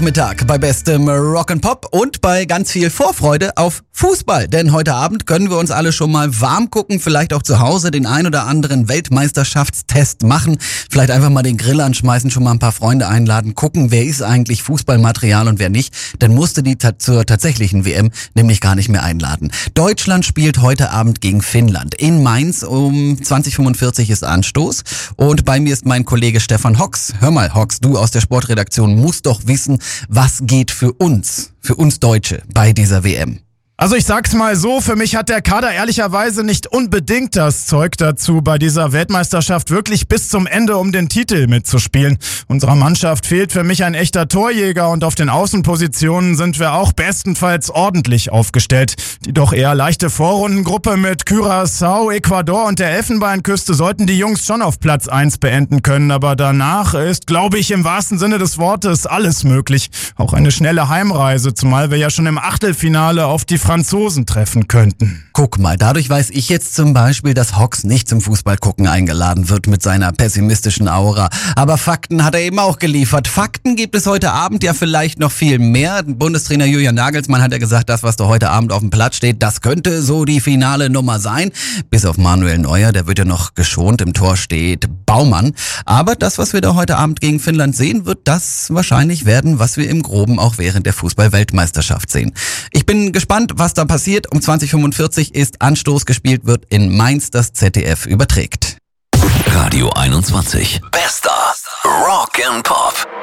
Mittag bei bestem Rock'n'Pop und bei ganz viel Vorfreude auf Fußball. Denn heute Abend können wir uns alle schon mal warm gucken, vielleicht auch zu Hause den ein oder anderen Weltmeisterschaftstest machen, vielleicht einfach mal den Grill anschmeißen, schon mal ein paar Freunde einladen, gucken, wer ist eigentlich Fußballmaterial und wer nicht. Dann musste die zur tatsächlichen WM nämlich gar nicht mehr einladen. Deutschland spielt heute Abend gegen Finnland in Mainz. Um 20:45 ist Anstoß und bei mir ist mein Kollege Stefan Hocks. Hör mal, Hocks, du aus der Sportredaktion musst doch wissen, was geht für uns Deutsche bei dieser WM. Also ich sag's mal so, für mich hat der Kader ehrlicherweise nicht unbedingt das Zeug dazu, bei dieser Weltmeisterschaft wirklich bis zum Ende um den Titel mitzuspielen. Unserer Mannschaft fehlt für mich ein echter Torjäger und auf den Außenpositionen sind wir auch bestenfalls ordentlich aufgestellt. Die doch eher leichte Vorrundengruppe mit Curaçao, Ecuador und der Elfenbeinküste sollten die Jungs schon auf Platz 1 beenden können, aber danach ist, glaube ich, im wahrsten Sinne des Wortes alles möglich. Auch eine schnelle Heimreise, zumal wir ja schon im Achtelfinale auf die Franzosen treffen könnten. Guck mal, dadurch weiß ich jetzt zum Beispiel, dass Hocks nicht zum Fußballgucken eingeladen wird mit seiner pessimistischen Aura. Aber Fakten hat er eben auch geliefert. Fakten gibt es heute Abend ja vielleicht noch viel mehr. Bundestrainer Julian Nagelsmann hat ja gesagt, das, was da heute Abend auf dem Platz steht, das könnte so die finale Nummer sein. Bis auf Manuel Neuer, der wird ja noch geschont. Im Tor steht Baumann. Aber das, was wir da heute Abend gegen Finnland sehen, wird das wahrscheinlich werden, was wir im Groben auch während der Fußball-Weltmeisterschaft sehen. Ich bin gespannt, was da passiert. Um 20:45 ist Anstoß, gespielt wird in Mainz, das ZDF überträgt. Radio 21. Bester Rock'n'Pop.